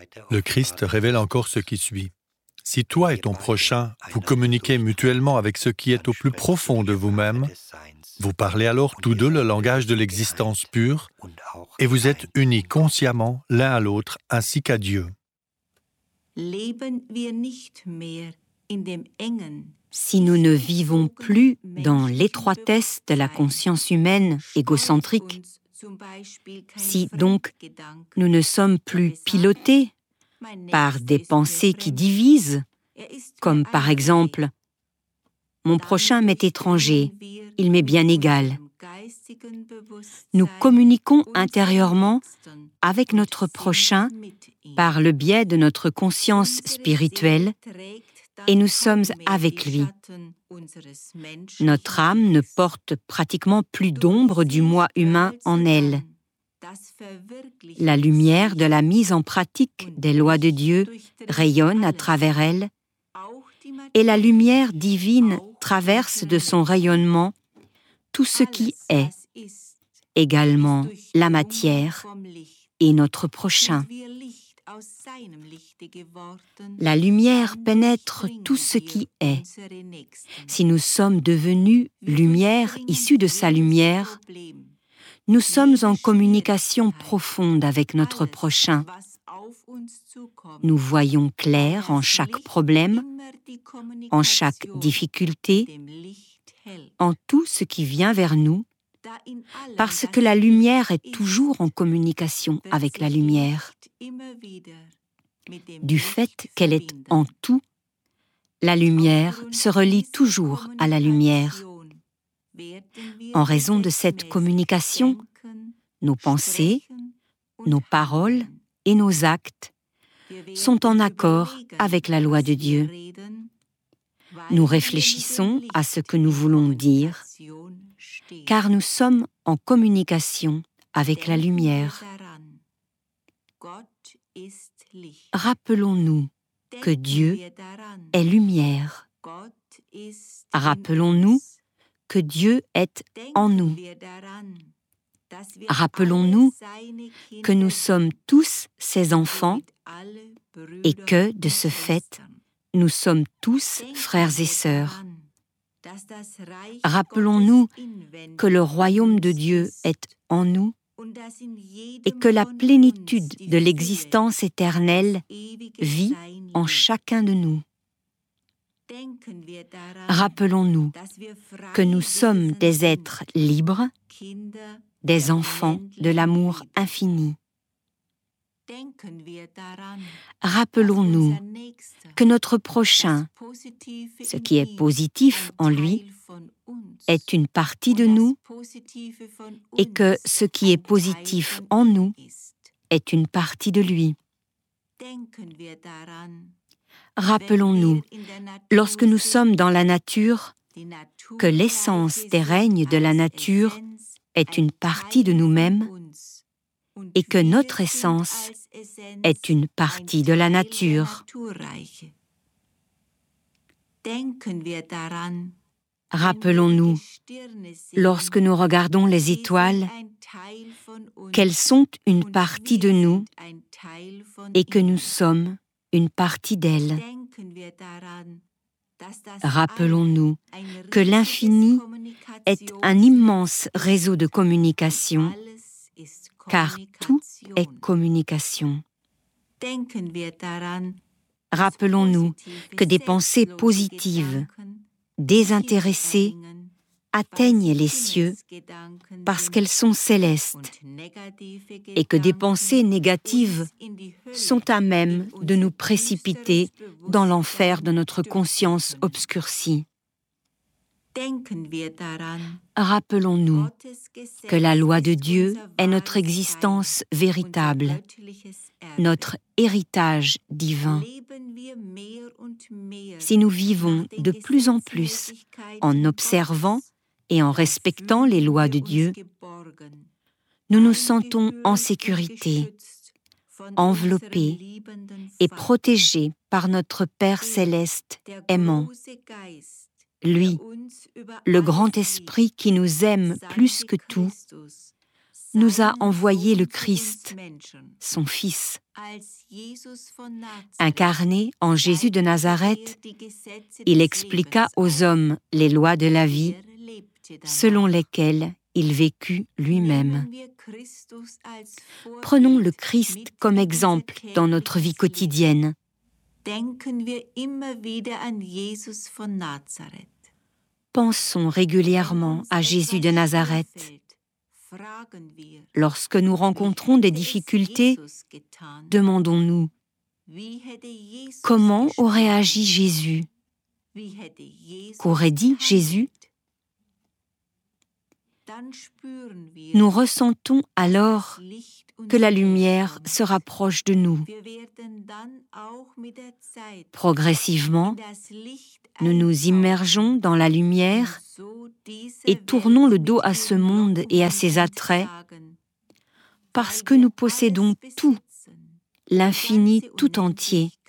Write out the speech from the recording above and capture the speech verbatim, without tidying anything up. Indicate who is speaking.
Speaker 1: Le Christ révèle encore ce qui suit. Si toi et ton prochain, vous communiquez mutuellement avec ce qui est au plus profond de vous-même, vous parlez alors tous deux le langage de l'existence pure et vous êtes unis consciemment l'un à l'autre ainsi qu'à Dieu.
Speaker 2: Si nous ne vivons plus dans l'étroitesse de la conscience humaine égocentrique, si donc nous ne sommes plus pilotés par des pensées qui divisent, comme par exemple « Mon prochain m'est étranger, il m'est bien égal », nous communiquons intérieurement avec notre prochain par le biais de notre conscience spirituelle et nous sommes avec lui. Notre âme ne porte pratiquement plus d'ombre du moi humain en elle. La lumière de la mise en pratique des lois de Dieu rayonne à travers elle et la lumière divine traverse de son rayonnement tout ce qui est, également la matière et notre prochain. La lumière pénètre tout ce qui est. Si nous sommes devenus lumière issue de sa lumière, nous sommes en communication profonde avec notre prochain. Nous voyons clair en chaque problème, en chaque difficulté, en tout ce qui vient vers nous, parce que la lumière est toujours en communication avec la lumière. Du fait qu'elle est en tout, la lumière se relie toujours à la lumière. En raison de cette communication, nos pensées, nos paroles et nos actes sont en accord avec la loi de Dieu. Nous réfléchissons à ce que nous voulons dire, car nous sommes en communication avec la lumière. Rappelons-nous que Dieu est lumière. Rappelons-nous que Dieu est en nous. Rappelons-nous que nous sommes tous ses enfants et que, de ce fait, nous sommes tous frères et sœurs. Rappelons-nous que le royaume de Dieu est en nous et que la plénitude de l'existence éternelle vit en chacun de nous. Rappelons-nous que nous sommes des êtres libres, des enfants de l'amour infini. Rappelons-nous que notre prochain, ce qui est positif en lui, est une partie de nous et que ce qui est positif en nous est une partie de lui. Rappelons-nous, lorsque nous sommes dans la nature, que l'essence des règnes de la nature est une partie de nous-mêmes et que notre essence est une partie de la nature. Rappelons-nous, lorsque nous regardons les étoiles, qu'elles sont une partie de nous et que nous sommes une partie d'elles. Rappelons-nous que l'infini est un immense réseau de communication, car tout est communication. Rappelons-nous que des pensées positives, désintéressées, atteignent les cieux parce qu'elles sont célestes et que des pensées négatives sont à même de nous précipiter dans l'enfer de notre conscience obscurcie. Rappelons-nous que la loi de Dieu est notre existence véritable, notre héritage divin. Si nous vivons de plus en plus en observant et en respectant les lois de Dieu, nous nous sentons en sécurité, enveloppés et protégés par notre Père céleste aimant. Lui, le grand esprit qui nous aime plus que tout, nous a envoyé le Christ, son Fils. Incarné en Jésus de Nazareth, il expliqua aux hommes les lois de la vie, selon lesquelles il vécut lui-même. Prenons le Christ comme exemple dans notre vie quotidienne. Pensons régulièrement à Jésus de Nazareth. Lorsque nous rencontrons des difficultés, demandons-nous « Comment aurait agi Jésus ?» Qu'aurait dit Jésus ? Nous ressentons alors que la lumière se rapproche de nous. Progressivement, nous nous immergeons dans la lumière et tournons le dos à ce monde et à ses attraits parce que nous possédons tout, l'infini tout entier,